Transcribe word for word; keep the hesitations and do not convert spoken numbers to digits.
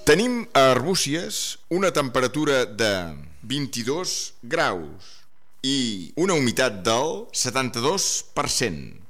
Tenim a Arbúcies una temperatura de vint-i-dos graus i una humitat del setanta-dos per cent.